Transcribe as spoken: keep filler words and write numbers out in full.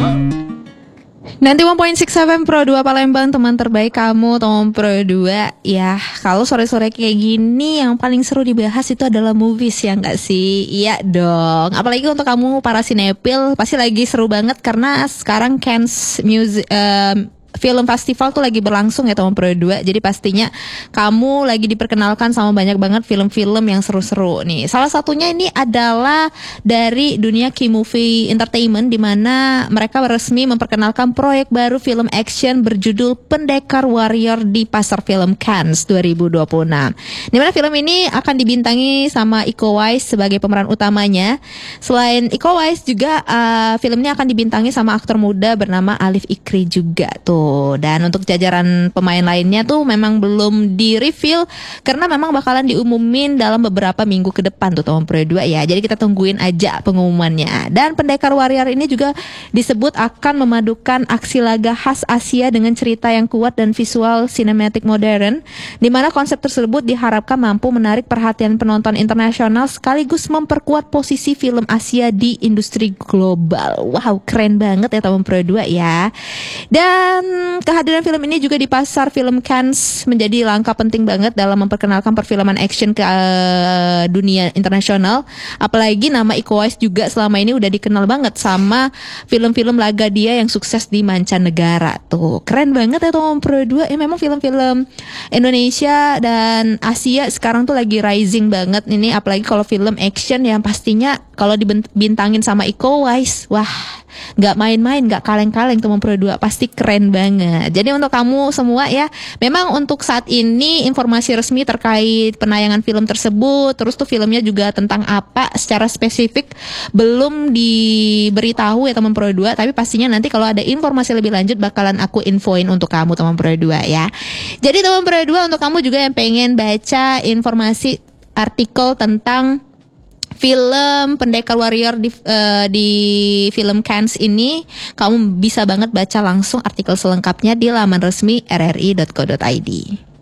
sembilan puluh satu titik enam F M Pro dua Palembang, teman terbaik kamu, teman Pro dua. Ya, kalau sore-sore kayak gini yang paling seru dibahas itu adalah movies, ya enggak sih? Iya dong. Apalagi untuk kamu para sinepil, pasti lagi seru banget karena sekarang Cannes Music um, Film Festival tuh lagi berlangsung ya teman Pro dua. Jadi pastinya kamu lagi diperkenalkan sama banyak banget film-film yang seru-seru nih. Salah satunya ini adalah dari dunia Key Movie Entertainment, di mana mereka resmi memperkenalkan proyek baru film action berjudul Pendekar Warrior di Pasar Film Cannes dua ribu dua puluh enam. Di mana film ini akan dibintangi sama Iko Uwais sebagai pemeran utamanya. Selain Iko Uwais juga uh, film ini akan dibintangi sama aktor muda bernama Alif Ikri juga tuh. Dan untuk jajaran pemain lainnya tuh memang belum di-reveal karena memang bakalan diumumin dalam beberapa minggu ke depan tuh teman Pro dua ya. Jadi kita tungguin aja pengumumannya. Dan Pendekar Warrior ini juga disebut akan memadukan aksi laga khas Asia dengan cerita yang kuat dan visual sinematik modern, di mana konsep tersebut diharapkan mampu menarik perhatian penonton internasional sekaligus memperkuat posisi film Asia di industri global. Wow, keren banget ya teman Pro dua ya. Dan kehadiran film ini juga di pasar film Cannes menjadi langkah penting banget dalam memperkenalkan perfilman action ke uh, dunia internasional. Apalagi nama Iko Uwais juga selama ini udah dikenal banget sama film-film laga dia yang sukses di mancanegara. Tuh, keren banget ya teman Pro dua. Ya memang film-film Indonesia dan Asia sekarang tuh lagi rising banget ini, apalagi kalau film action yang pastinya kalau dibintangin sama Iko Uwais, wah, nggak main-main, nggak kaleng-kaleng teman Pro dua, pasti keren banget. Jadi untuk kamu semua ya, memang untuk saat ini informasi resmi terkait penayangan film tersebut, terus tuh filmnya juga tentang apa secara spesifik belum diberitahu ya teman Pro dua. Tapi pastinya nanti kalau ada informasi lebih lanjut bakalan aku infoin untuk kamu teman Pro dua ya. Jadi teman Pro dua, untuk kamu juga yang pengen baca informasi artikel tentang film Pendekar Warrior di, uh, di film Cannes ini, kamu bisa banget baca langsung artikel selengkapnya di laman resmi r r i dot co dot i d.